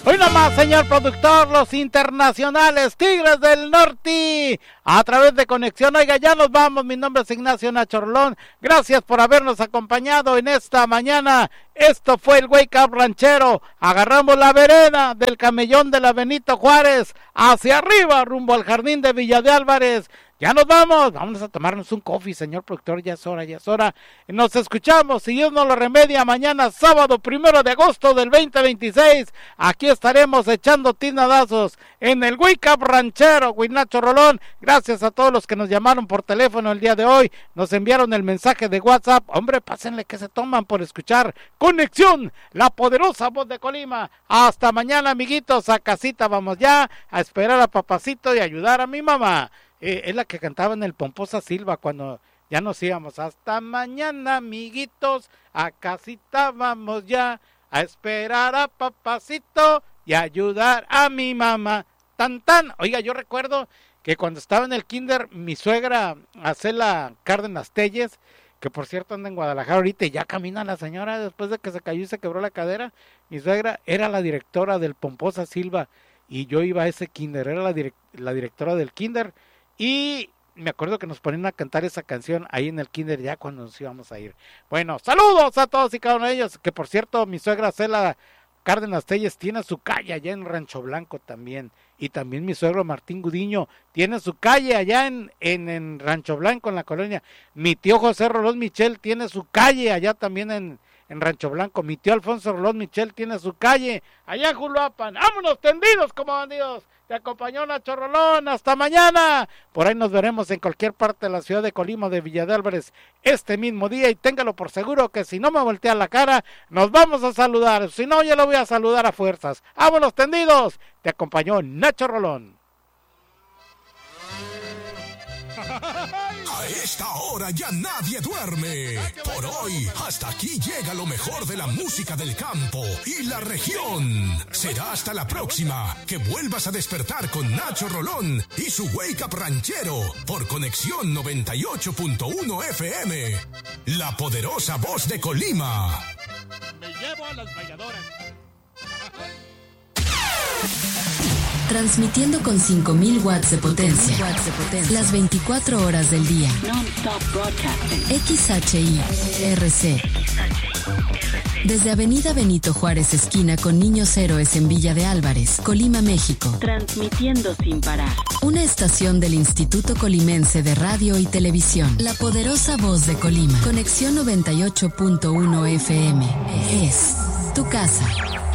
Hoy nomás, señor productor, los internacionales Tigres del Norte, a través de Conexión. Oiga, ya nos vamos, mi nombre es Ignacio Nacho Rolón, gracias por habernos acompañado en esta mañana. Esto fue el Wake Up Ranchero. Agarramos la vereda del camellón de la Benito Juárez hacia arriba, rumbo al jardín de Villa de Álvarez. Ya nos vamos, vámonos a tomarnos un coffee, señor productor, ya es hora. Nos escuchamos, si Dios nos lo remedia, mañana sábado 1 de agosto del 2026. Aquí estaremos echando tinadazos en el Wake Up Ranchero, Nacho Rolón. Gracias a todos los que nos llamaron por teléfono el día de hoy, nos enviaron el mensaje de WhatsApp. Hombre, pásenle que se toman por escuchar Conexión, la poderosa voz de Colima. Hasta mañana, amiguitos, a casita vamos ya, a esperar a papacito y ayudar a mi mamá. Es la que cantaba en el Pomposa Silva cuando ya nos íbamos. Hasta mañana, amiguitos, a casita vamos ya, a esperar a papacito y ayudar a mi mamá. Tan tan. Oiga, yo recuerdo que cuando estaba en el kinder, mi suegra, Acela Cárdenas Telles, que por cierto anda en Guadalajara ahorita y ya camina la señora después de que se cayó y se quebró la cadera. Mi suegra era la directora del Pomposa Silva y yo iba a ese kinder, era la directora del kinder. Y me acuerdo que nos ponían a cantar esa canción ahí en el kinder ya cuando nos íbamos a ir. Bueno, saludos a todos y cada uno de ellos. Que por cierto, mi suegra Cela Cárdenas Telles tiene su calle allá en Rancho Blanco también. Y también mi suegro Martín Gudiño tiene su calle allá en Rancho Blanco, en la colonia. Mi tío José Rolón Michel tiene su calle allá también en Rancho Blanco. Mi tío Alfonso Rolón Michel tiene su calle allá en Juluapan. ¡Vámonos tendidos como bandidos! Te acompañó Nacho Rolón, hasta mañana. Por ahí nos veremos en cualquier parte de la ciudad de Colima, de Villa de Álvarez, este mismo día. Y téngalo por seguro que si no me voltea la cara, nos vamos a saludar. Si no, yo lo voy a saludar a fuerzas. ¡Vámonos tendidos! Te acompañó Nacho Rolón. A esta hora ya nadie duerme. Por hoy, hasta aquí llega lo mejor de la música del campo y la región. Será hasta la próxima que vuelvas a despertar con Nacho Rolón y su Wake Up Ranchero por Conexión 98.1 FM. La poderosa voz de Colima. Me llevo a las bailadoras. Transmitiendo con 5.000 watts de potencia. Las 24 horas del día. XHI-RC. Desde Avenida Benito Juárez, esquina con Niños Héroes en Villa de Álvarez, Colima, México. Transmitiendo sin parar. Una estación del Instituto Colimense de Radio y Televisión. La poderosa voz de Colima. Conexión 98.1 FM. Es tu casa.